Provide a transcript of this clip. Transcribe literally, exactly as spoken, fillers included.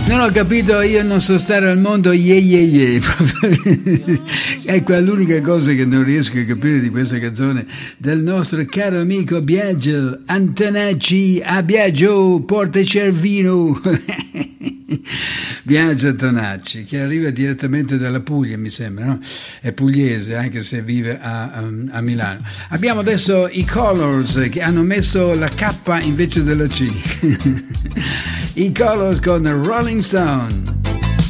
Non ho capito, io non so stare al mondo, ye ye ye. Ecco, è l'unica cosa che non riesco a capire di questa canzone del nostro caro amico Biagio Antonacci. A Biagio, portaci al vino. Biagio Antonacci, che arriva direttamente dalla Puglia, mi sembra, no? È pugliese, anche se vive a, a, a Milano. Abbiamo adesso i Colors, che hanno messo la K invece della C. I Colors con Rolling Stone.